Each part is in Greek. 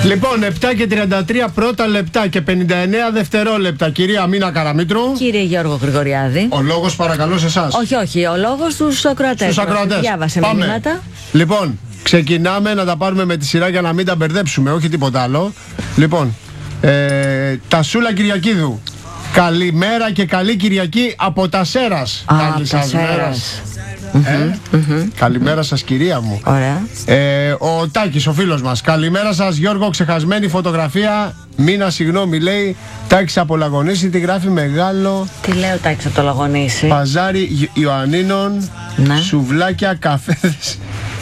Λοιπόν, 7 και 33 πρώτα λεπτά και 59 δευτερόλεπτα. Κυρία Μίνα Καραμήτρου. Κύριε Γιώργο Γρηγοριάδη. Ο λόγος παρακαλώ σε εσάς. Όχι, ο λόγος στους ακροατές. Στους ακροατές. Διάβασε μηνύματα. Λοιπόν, ξεκινάμε να τα πάρουμε με τη σειρά για να μην τα μπερδέψουμε, όχι τίποτα άλλο. Λοιπόν, Τασούλα Κυριακίδου. Καλημέρα και καλή Κυριακή από τα Σέρας. Καλή σας μέρα. Καλημέρα σας κυρία μου. Ωραία. Ο Τάκης, ο φίλος μας. Καλημέρα σας Γιώργο, ξεχασμένη φωτογραφία. Μήνα συγγνώμη λέει. Τάκης από Λαγονίση, τη γράφει μεγάλο. Τι λέει ο Τάκης από το Λαγονίση? Παζάρι Ιωαννίνων, ναι. Σουβλάκια, καφέδες.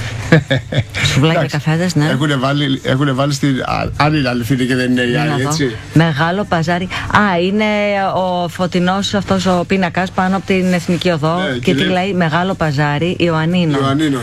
Σουβλάκια, καφέδες, ναι. Έχουν βάλει στην. Αν είναι αληθινή και δεν είναι η άλλη, έτσι. Μεγάλο παζάρι. Είναι ο φωτεινός αυτός ο πίνακας πάνω από την Εθνική Οδό. Ναι, και τι λέει? Μεγάλο παζάρι Ιωαννίνων.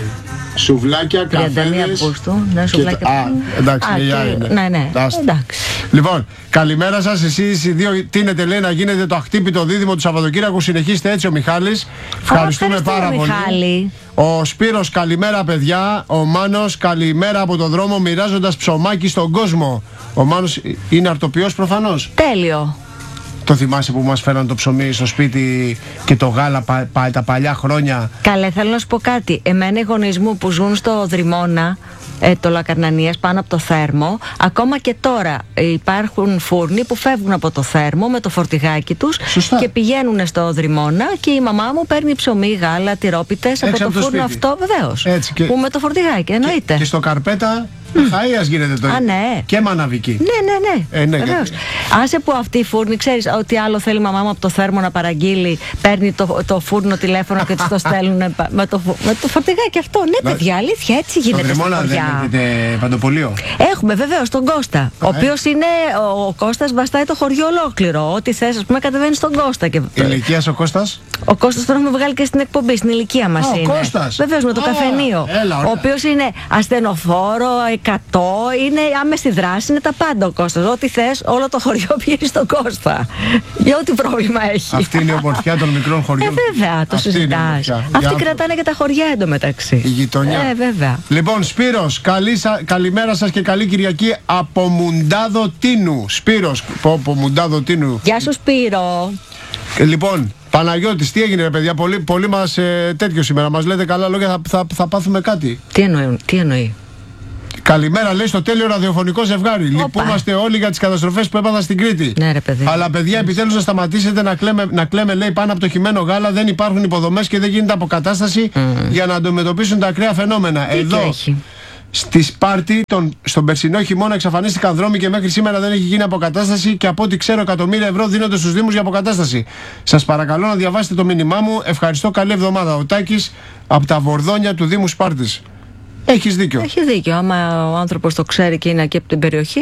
Σουβλάκια, καφέδες. 31 Αυγούστου. Ναι, σουβλάκια. Εντάξει, ναι. Εντάξει. Λοιπόν, καλημέρα σας. Εσείς οι δύο τίνετε, λέει, να γίνετε το αχτύπητο δίδυμο του Σαββατοκύριακου. Συνεχίστε έτσι, ο Μιχάλης. Ευχαριστούμε πάρα πολύ. Μιχάλη. Ο Σπύρος, καλημέρα παιδιά. Ο Μάνος, καλημέρα από τον δρόμο, μοιράζοντας ψωμάκι στον κόσμο. Ο Μάνος είναι αρτοποιός προφανώς. Τέλειο. Το θυμάσαι που μας φέραν το ψωμί στο σπίτι και το γάλα τα παλιά χρόνια? Καλέ, θέλω να σου πω κάτι. Εμένα οι γονείς μου που ζουν στο Δρυμώνα, το Λακαρνανίας, πάνω από το Θέρμο, ακόμα και τώρα υπάρχουν φούρνοι που φεύγουν από το Θέρμο με το φορτηγάκι τους. Σωστά. Και πηγαίνουν στο Δρυμώνα και η μαμά μου παίρνει ψωμί, γάλα, τυρόπιτες από το φούρνο αυτό, βεβαίως. Που με το φορτηγάκι, εννοείται. Και στο Καρπέτα Χαΐας γίνεται το ίδιο. Ναι. Και μαναβική. Ναι. Βεβαίως. Άσε που αυτή η φούρνη, ξέρεις ότι άλλο θέλει η μαμά μου από το Θέρμο να παραγγείλει, παίρνει το φούρνο τηλέφωνο και της το στέλνουν με το φορτηγάκι αυτό. Ναι, παιδιά, αλήθεια, έτσι γίνεται. Στο Δρυμώνα δεν έχετε παντοπολείο? Έχουμε βεβαίως τον Κώστα. Ο οποίος είναι. Ο Κώστας βαστάει το χωριό ολόκληρο. Ό,τι θες, ας πούμε, κατεβαίνει στον Κώστα. Ηλικίας ο Κώστας? Ο Κώστας τον έχουμε βγάλει και στην εκπομπή, στην ηλικία μας είναι. Ο Κώστας. Βεβαίως, με το καφενείο. Ο οποίος είναι ασθενοφόρο, 100, είναι άμεση δράση, είναι τα πάντα ο Κώστας. Ό,τι θες, όλο το χωριό πηγαίνει στον Κώστα. Για ό,τι πρόβλημα έχει. Αυτή είναι η ομορφιά των μικρών χωριών. Βέβαια, το συζητάς. Αυτοί κρατάνε και τα χωριά εντωμεταξύ. Η γειτονιά. Βέβαια. Λοιπόν, Σπύρος, καλημέρα σας και καλή Κυριακή από Μουντάδο Τίνου. Σπύρος, από Μουντάδο Τίνου. Γεια σου, Σπύρο. Λοιπόν, Παναγιώτης, τι έγινε ρε παιδιά? Πολύ μας τέτοιο σήμερα. Μας λέτε καλά λόγια, θα πάθουμε κάτι. Τι εννοεί? Καλημέρα, λέει, στο τέλειο ραδιοφωνικό ζευγάρι. Λυπούμαστε όλοι για τις καταστροφές που έπαθαν στην Κρήτη. Ναι, ρε παιδί. Αλλά παιδιά, επιτέλους να σταματήσετε να κλαίμε, λέει, πάνω από το χυμένο γάλα. Δεν υπάρχουν υποδομές και δεν γίνεται αποκατάσταση για να αντιμετωπίσουν τα ακραία φαινόμενα. Εδώ, στη Σπάρτη, στον περσινό χειμώνα εξαφανίστηκαν δρόμοι και μέχρι σήμερα δεν έχει γίνει αποκατάσταση. Και από ό,τι ξέρω, εκατομμύρια ευρώ δίνονται στους Δήμους για αποκατάσταση. Σας παρακαλώ να διαβάσετε το μήνυμά μου. Ευχαριστώ, καλή εβδομάδα. Ο Τάκης από τα Βορδόνια του Δήμου Σπάρτης. Έχεις δίκιο. Έχει δίκιο. Άμα ο άνθρωπος το ξέρει και είναι εκεί από την περιοχή.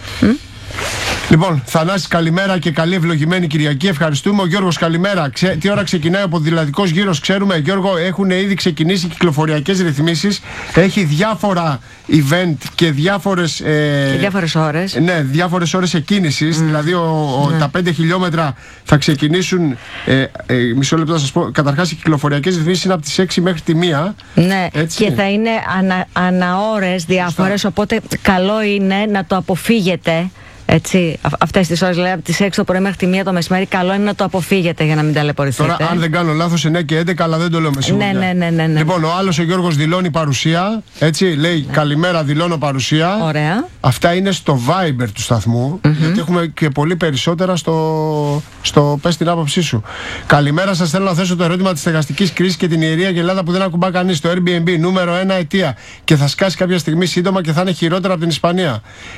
Λοιπόν, Θανάσης, καλημέρα και καλή ευλογημένη Κυριακή. Ευχαριστούμε. Ο Γιώργος, καλημέρα. Τι ώρα ξεκινάει ο ποδηλατικός γύρος? Ξέρουμε, Γιώργο, έχουν ήδη ξεκινήσει κυκλοφοριακές ρυθμίσεις. Έχει διάφορα event και διάφορες. Και διάφορες ώρες. Ναι, διάφορες ώρες εκκίνησης. Δηλαδή, τα 5 χιλιόμετρα θα ξεκινήσουν. Μισό λεπτό να σας πω. Καταρχάς, οι κυκλοφοριακές ρυθμίσεις είναι από τις 6 μέχρι τη 1. Ναι, έτσι. Και θα είναι αναώρες διάφορες. Οπότε, καλό είναι να το αποφύγετε. Έτσι, αυτές τις ώρες, δηλαδή από τις 6 το πρωί μέχρι τη 1 το μεσημέρι, καλό είναι να το αποφύγετε για να μην ταλαιπωρηθείτε. Τώρα, αν δεν κάνω λάθος, 9 και 11, αλλά δεν το λέω με σίγουρια. Ναι. Λοιπόν, ο άλλος, ο Γιώργος, δηλώνει παρουσία. Έτσι, λέει, καλημέρα, δηλώνω παρουσία. Ωραία. Αυτά είναι στο Viber του σταθμού, γιατί έχουμε και πολύ περισσότερα στο πες την άποψή σου. Καλημέρα σας, θέλω να θέσω το ερώτημα της στεγαστικής κρίσης και την ιερή αγελάδα που δεν ακουμπά κανείς. Το Airbnb, νούμερο 1 αιτία. Και θα σκάσει κάποια στιγμή σύντομα και θα είναι χειρότερα από την Ισπανία.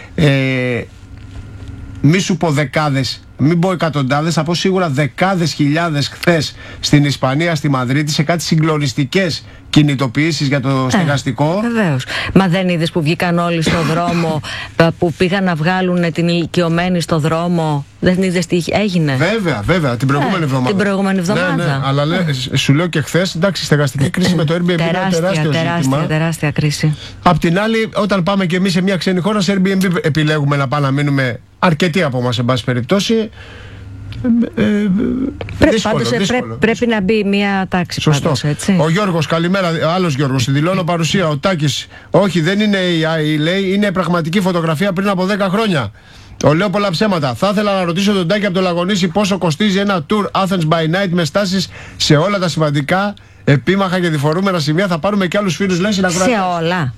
Μη σου πω δεκάδες, μην πω εκατοντάδες, θα πω σίγουρα δεκάδες χιλιάδες χθες στην Ισπανία, στη Μαδρίτη, σε κάτι συγκλονιστικές κινητοποιήσεις για το στεγαστικό. Βεβαίως. Μα δεν είδες που βγήκαν όλοι στο δρόμο, που πήγαν να βγάλουν την ηλικιωμένη στο δρόμο? Δεν είδες τι έγινε? Βέβαια, την προηγούμενη εβδομάδα. Την προηγούμενη εβδομάδα. Ναι, αλλά σου λέω και χθες, εντάξει, στεγαστική κρίση με το Airbnb είναι τεράστιο ζήτημα. Τεράστια κρίση. Απ' την άλλη, όταν πάμε και εμείς σε μια ξένη χώρα, σε Airbnb επιλέγουμε να πάμε να μείνουμε αρκετοί από εμάς, εν πάση περιπτώσει. Πρέπει να μπει μια τάξη. Σωστό. Πάντως, έτσι. Ο Γιώργος, καλημέρα. Άλλος Γιώργος, δηλώνω παρουσία. Ο Τάκης, όχι, δεν είναι AI, λέει, είναι πραγματική φωτογραφία πριν από 10 χρόνια. Λέω πολλά ψέματα. Θα ήθελα να ρωτήσω τον Τάκη από το Λαγονίσι πόσο κοστίζει ένα tour Athens by night με στάσεις σε όλα τα σημαντικά, επίμαχα και διφορούμενα σημεία. Θα πάρουμε και άλλους φίλους, λέει, σε όλα.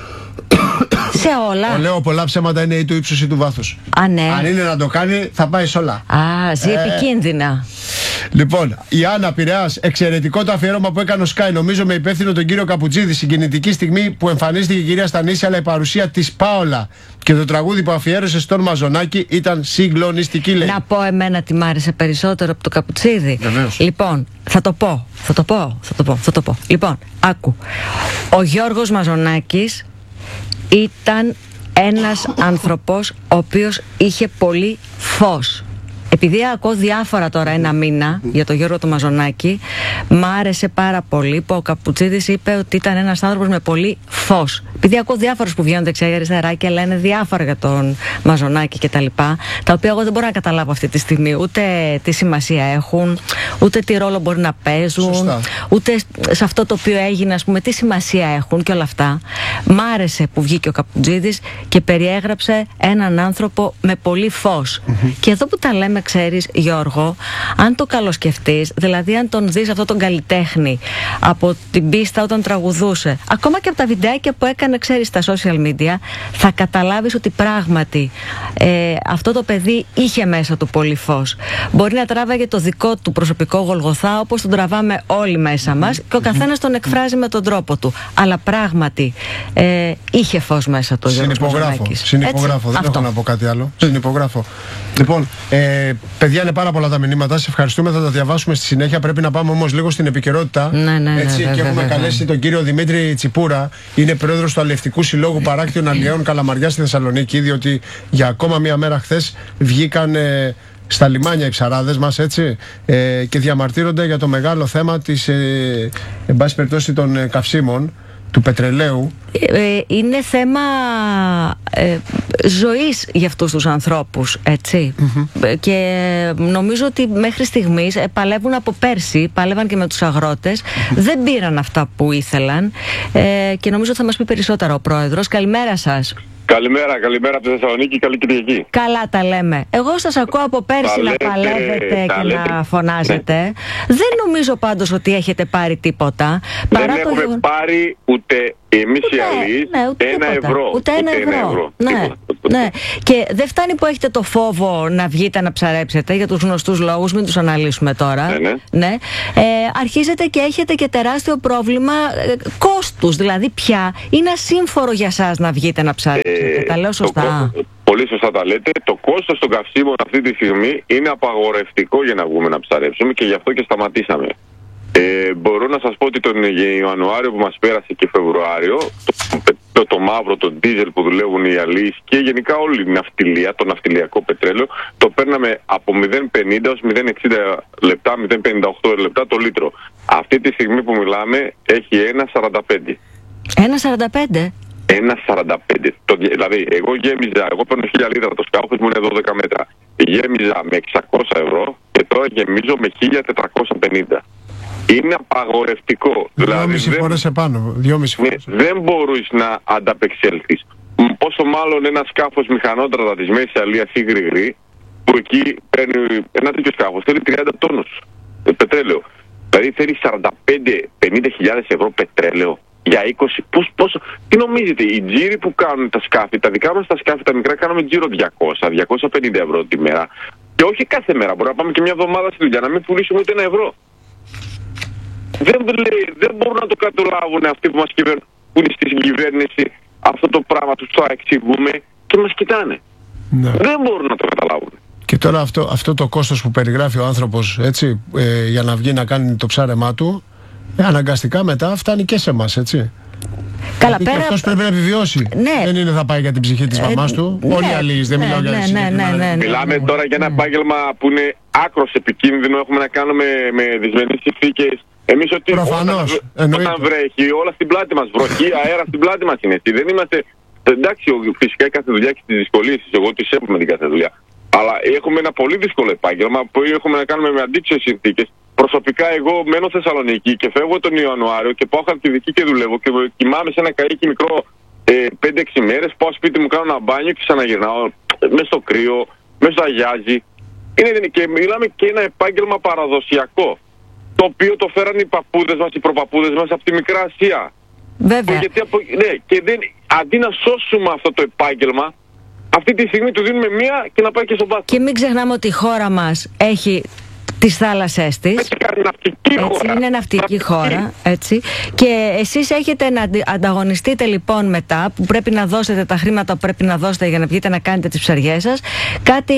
Σε όλα. Λέω πολλά ψέματα είναι ή του ύψους ή του βάθους. Ναι. Αν είναι να το κάνει, θα πάει σε όλα. Ζει επικίνδυνα. Λοιπόν, η Άννα Πειραιάς, εξαιρετικό το αφιέρωμα που έκανε ο Sky. Νομίζω με υπεύθυνο τον κύριο Καπουτζίδη. Συγκινητική στιγμή που εμφανίστηκε η κυρία Στανίση, αλλά η παρουσία της Πάολα και το τραγούδι που αφιέρωσε στον Μαζονάκη ήταν συγκλονιστική, λέει. Να πω εμένα τι μ' άρεσε περισσότερο από το Καπουτζίδη. Λοιπόν, θα το πω. Λοιπόν, άκου. Ο Γιώργος Μαζονάκης ήταν ένας άνθρωπος ο οποίος είχε πολύ φως. Επειδή ακούω διάφορα τώρα ένα μήνα για τον Γιώργο του Μαζονάκη, μ' άρεσε πάρα πολύ που ο Καπουτζίδης είπε ότι ήταν ένας άνθρωπος με πολύ φως. Επειδή ακούω διάφορους που βγαίνουν δεξιά και αριστερά και λένε διάφορα για τον Μαζονάκη κτλ. Τα οποία εγώ δεν μπορώ να καταλάβω αυτή τη στιγμή ούτε τι σημασία έχουν, ούτε τι ρόλο μπορεί να παίζουν, σωστά, ούτε σε αυτό το οποίο έγινε, ας πούμε, τι σημασία έχουν και όλα αυτά. Μ' άρεσε που βγήκε ο Καπουτζίδης και περιέγραψε έναν άνθρωπο με πολύ φως. Και εδώ που τα λέμε, ξέρεις, Γιώργο, αν το καλοσκεφτείς, δηλαδή αν τον δεις αυτό τον καλλιτέχνη από την πίστα όταν τραγουδούσε, ακόμα και από τα βιντεάκια που έκανε, ξέρεις, στα social media, θα καταλάβεις ότι πράγματι αυτό το παιδί είχε μέσα του πολύ φως. Μπορεί να τράβαγε το δικό του προσωπικό Γολγοθά, όπως τον τραβάμε όλοι μέσα μας, και ο καθένας τον εκφράζει με τον τρόπο του. Αλλά πράγματι είχε φως μέσα του. Συνυπογράφω, δεν έχω να πω κάτι άλλο. Συνυπογράφω. Λοιπόν, παιδιά, είναι πάρα πολλά τα μηνύματα. Σε ευχαριστούμε, θα τα διαβάσουμε στη συνέχεια. Πρέπει να πάμε όμως λίγο στην επικαιρότητα. Έτσι, και έχουμε καλέσει τον κύριο Δημήτρη Τσιπούρα. Είναι πρόεδρος του Αλλιευτικού Συλλόγου Παράκτιων Αλλιέων Καλαμαριά στη Θεσσαλονίκη, διότι για ακόμα μία μέρα χθες βγήκαν στα λιμάνια οι ψαράδες μας, έτσι, και διαμαρτύρονται για το μεγάλο θέμα της, εν πάση περιπτώσει, των καυσίμων, του πετρελαίου. Είναι θέμα ζωής για αυτούς τους ανθρώπους, έτσι. Και νομίζω ότι μέχρι στιγμής παλεύουν από πέρσι, παλεύαν και με τους αγρότες, δεν πήραν αυτά που ήθελαν, και νομίζω θα μας πει περισσότερα ο πρόεδρος. Καλημέρα σας. Καλημέρα από τη Θεσσαλονίκη, καλή Κυριακή. Καλά τα λέμε. Εγώ σας ακούω από πέρσι να παλεύετε και να φωνάζετε. Ναι. Δεν νομίζω πάντως ότι έχετε πάρει τίποτα. Δεν έχουμε πάρει ούτε εμείς οι αλληλείς ούτε ένα ευρώ. Ναι. Και δεν φτάνει που έχετε το φόβο να βγείτε να ψαρέψετε για τους γνωστούς λόγους, μην τους αναλύσουμε τώρα. Ναι. Αρχίζετε και έχετε και τεράστιο πρόβλημα κόστους. Δηλαδή πια είναι ασύμφορο για σας να βγείτε να ψαρέψετε. Τα λέω σωστά. Πολύ σωστά τα λέτε. Το κόστος των καυσίμων αυτή τη στιγμή είναι απαγορευτικό για να βγούμε να ψαρέψουμε και γι' αυτό και σταματήσαμε. Μπορώ να σας πω ότι τον Ιανουάριο που μας πέρασε και Φεβρουάριο, το μαύρο, το ντίζελ που δουλεύουν οι αλλοίς και γενικά όλη η ναυτιλία, το ναυτιλιακό πετρέλαιο, το παίρναμε από 0,50 ως 0,60 λεπτά, 0,58 λεπτά το λίτρο. Αυτή τη στιγμή που μιλάμε έχει 1,45. 1,45? 1,45. Δηλαδή, εγώ παίρνω 1000 λίτρα, το σκάφος μου είναι 12 μέτρα. Γέμιζα με 600 ευρώ και τώρα γεμίζω με 1450. Είναι απαγορευτικό. 2,5 φορές επάνω. 2,5 φορές. Δεν μπορείς να ανταπεξέλθεις. Πόσο μάλλον ένα σκάφος μηχανότρατα της Μέσης Αλίας ή γρηγρή, που εκεί παίρνει ένα τέτοιο σκάφος, θέλει 30 τόνους πετρέλαιο. Δηλαδή θέλει 45-50 χιλιάδες ευρώ πετρέλαιο για 20. Πόσο, τι νομίζετε, οι τζίροι που κάνουν τα σκάφη, τα δικά μας τα σκάφη, τα μικρά, κάνουμε τζίρο 200-250 ευρώ τη μέρα. Και όχι κάθε μέρα. Μπορεί να πάμε και μια εβδομάδα στη δουλειά να μην πουλήσουμε ούτε 1 ευρώ. Δεν μπορούν να το καταλάβουν αυτοί που μας κυβερνούν, που είναι στην κυβέρνηση, αυτό το πράγμα τους το εξηγούμε και μας κοιτάνε. Ναι. Δεν μπορούν να το καταλάβουν. Και τώρα αυτό το κόστος που περιγράφει ο άνθρωπος, έτσι, για να βγει να κάνει το ψάρεμά του, αναγκαστικά μετά φτάνει και σε εμάς, έτσι. Καλά, πέρα... Και αυτός πρέπει να επιβιώσει. Ναι. Δεν είναι θα πάει για την ψυχή της μαμάς του. Όλοι οι αλληλείς, δεν μιλάω για την ψυχή. Μιλάμε τώρα για ένα επάγγελμα που είναι άκρος επικίνδυνο. Έχουμε να κάνουμε με δυσμενείς συνθήκες. Εμείς ότι όταν βρέχει, όλα στην πλάτη μας, βροχή, αέρα στην πλάτη μας είναι. Δεν είμαστε. Εντάξει, φυσικά κάθε δουλειά έχει τις δυσκολίες της. Εγώ τις έχω με την κάθε δουλειά. Αλλά αλλά έχουμε ένα πολύ δύσκολο επάγγελμα που έχουμε να κάνουμε με αντίξωες συνθήκες. Προσωπικά εγώ μένω Θεσσαλονίκη και φεύγω τον Ιανουάριο και πάω Χαλκιδική και δουλεύω και κοιμάμαι σε ένα καΐκι μικρό 5-6 μέρες, πάω σπίτι μου, κάνω ένα μπάνιο και ξαναγυρνάω μέσα στο κρύο, μέσα στο αγιάζι. Και μιλάμε και ένα επάγγελμα παραδοσιακό, το οποίο το φέραν οι παππούδες μας, οι προπαππούδες μας από τη Μικρά Ασία. Βέβαια. Και αντί να σώσουμε αυτό το επάγγελμα, αυτή τη στιγμή του δίνουμε μία και να πάει και στον πάτο. Και μην ξεχνάμε ότι η χώρα μας έχει τις θάλασσές της. Είναι ναυτική χώρα, έτσι. Και εσείς έχετε να ανταγωνιστείτε λοιπόν μετά, που πρέπει να δώσετε τα χρήματα που πρέπει να δώσετε για να βγείτε να κάνετε τις ψαριές σας, κάτι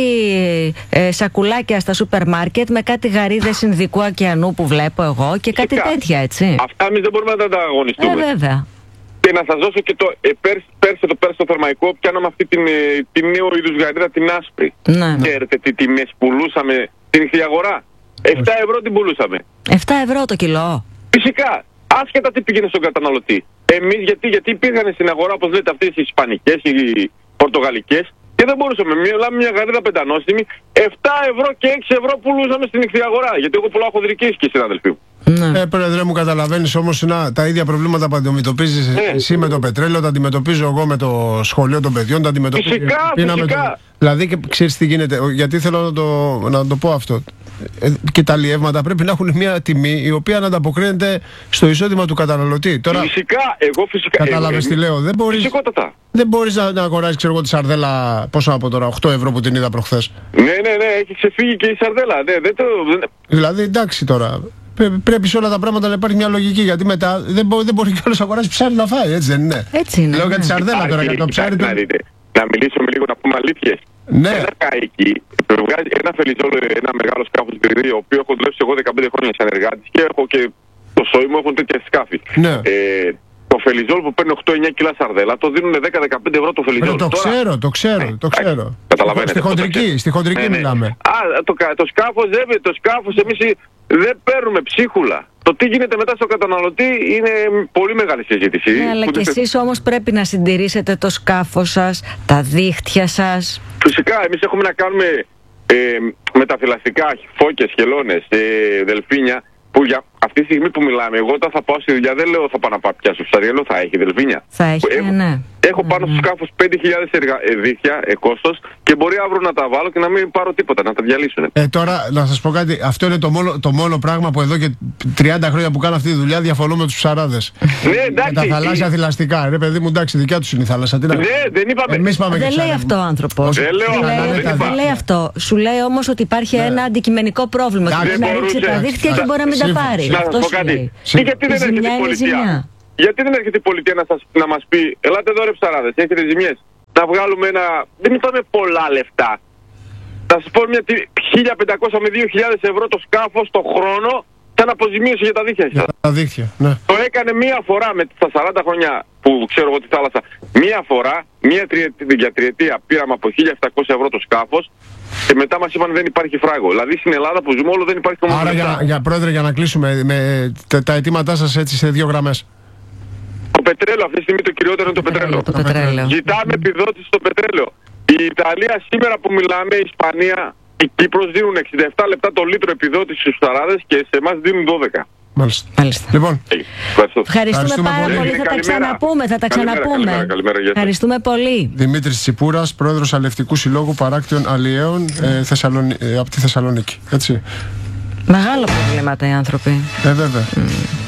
σακουλάκια στα σούπερ μάρκετ με κάτι γαρίδες Ινδικού ωκεανού που βλέπω εγώ και κάτι τέτοια, έτσι. Αυτά εμείς δεν μπορούμε να τα ανταγωνιστούμε. Βέβαια. Και να σας δώσω και το πέρσι στο Θερμαϊκό πιάναμε αυτή την νέο είδους γαρίδα, την άσπρη. Ναι. Ξέρετε τι τιμές πουλούσαμε στην ηχθιαγορά? 7 ευρώ την πουλούσαμε. 7 ευρώ το κιλό. Φυσικά, άσχετα τι πήγαινε στον καταναλωτή. Εμείς γιατί υπήρχαν στην αγορά, όπως λέτε, αυτές οι ισπανικές, οι πορτογαλικές, και δεν μπορούσαμε. Μιλάμε μια γαρίδα πεντανόστιμη, 7 ευρώ και 6 ευρώ πουλούσαμε στην ηχθιαγορά. Γιατί εγώ πουλάω χονδρικές και συναδελφοί μου. Ναι. Πρόεδρε μου, καταλαβαίνεις όμως τα ίδια προβλήματα που αντιμετωπίζεις εσύ με το πετρέλαιο, τα αντιμετωπίζω εγώ με το σχολείο των παιδιών, τα αντιμετωπίζω. Φυσικά. Δηλαδή, και ξέρεις τι γίνεται, γιατί θέλω να το πω αυτό. Και τα αλλιεύματα πρέπει να έχουν μια τιμή η οποία να ανταποκρίνεται στο εισόδημα του καταναλωτή. Τώρα, φυσικά. Κατάλαβες τι λέω. Δεν μπορείς να αγοράσεις, ξέρω εγώ, τη σαρδέλα, πόσο από τώρα, 8 ευρώ που την είδα προχθές. Ναι, έχει ξεφύγει και η σαρδέλα. Δηλαδή, εντάξει τώρα. Πρέπει σε όλα τα πράγματα να υπάρχει μια λογική. Γιατί μετά δεν μπορεί κιόλας να αγοράσει ψάρι να φάει, έτσι δεν είναι? Έτσι είναι. Λέω για τη σαρδέλα τώρα, για το ψάρι. Να μιλήσουμε λίγο, να πούμε αλήθειες. Ναι. Ένα καΐκι βγάζει ένα φελιζόλ, ένα μεγάλο σκάφος γκρινί, ο οποίο έχω δουλέψει εγώ 15 χρόνια σαν εργάτης και έχω και το σόι μου έχουν τέτοια σκάφη. Ναι. Το φελιζόλ που παίρνει 8-9 κιλά σαρδέλα το δίνουν 10-15 ευρώ το φελιζόλ. Το ξέρω. Καταλαβαίνετε. Στη χοντρική μιλάμε. Το σκάφος εμείς δεν παίρνουμε ψίχουλα. Το τι γίνεται μετά στο καταναλωτή είναι πολύ μεγάλη συζήτηση. Ναι, αλλά και εσείς όμως πρέπει να συντηρήσετε το σκάφος σας, τα δίχτυα σας. Φυσικά, εμείς έχουμε να κάνουμε με τα θηλαστικά, φώκες, χελώνες, δελφίνια, που για αυτή τη στιγμή που μιλάμε, εγώ όταν θα πάω στη δουλειά δεν λέω θα πάω να πιάσω ψάρια, λέω θα έχει δελφίνια. Θα έχει, ναι. Έχω πάνω στο σκάφος 5.000 δίχτυα κόστος και μπορεί αύριο να τα βάλω και να μην πάρω τίποτα, να τα διαλύσουν. Τώρα να σας πω κάτι, αυτό είναι το μόνο πράγμα που εδώ και 30 χρόνια που κάνω αυτή τη δουλειά διαφωνώ με τους ψαράδες. Ναι, εντάξει. Τα θαλάσσια θηλαστικά. Ρε παιδί μου, εντάξει, δικιά τους είναι η θάλασσα. Ναι, δεν είπαμε. Εμείς πάμε δεν λέει αυτό ο άνθρωπος. Δεν λέει αυτό. Σου λέει όμως ότι υπάρχει ένα αντικειμενικό πρόβλημα. Μπορεί να ρίξει τα δίχτυα και μπορεί να μην τα πάρει. Να σας πω κάτι. Γιατί δεν έρχεται η πολιτεία? Γιατί δεν έρχεται η πολιτεία να μας πει, ελάτε εδώ ρε ψαράδες, έχετε ζημιές. Να βγάλουμε δεν είπαμε πολλά λεφτά. Θα σας πω 1.500 με 2.000 ευρώ το σκάφος το χρόνο σαν αποζημίωση για τα δίχτυα. Για τα δίχτυα, ναι. Το έκανε μία φορά στα 40 χρόνια που ξέρω εγώ τη θάλασσα. Μία φορά, για τριετία πήραμε από 1.700 ευρώ το σκάφος και μετά μας είπαν δεν υπάρχει φράγκο. Δηλαδή στην Ελλάδα που ζούμε όλο δεν υπάρχει κομμάτι. Άρα πρόεδρε, για να κλείσουμε με τα αιτήματά σας έτσι σε 2 γραμμές. Το πετρέλαιο, αυτή τη στιγμή το κυριότερο είναι το πετρέλαιο. Ζητάμε επιδότηση στο πετρέλαιο. Η Ιταλία σήμερα που μιλάμε, η Ισπανία, η Κύπρος δίνουν 67 λεπτά το λίτρο επιδότηση στους ψαράδες και σε εμάς δίνουν 12. Μάλιστα. Λοιπόν, ευχαριστούμε πάρα πολύ. Θα τα ξαναπούμε. Καλημέρα, ευχαριστούμε πολύ. Δημήτρης Τσιπούρας, πρόεδρος Αλευτικού Συλλόγου Παράκτιων Αλλιέων από τη Θεσσαλονίκη. Έτσι. Μεγάλα προβλήματα οι άνθρωποι. Βέβαια.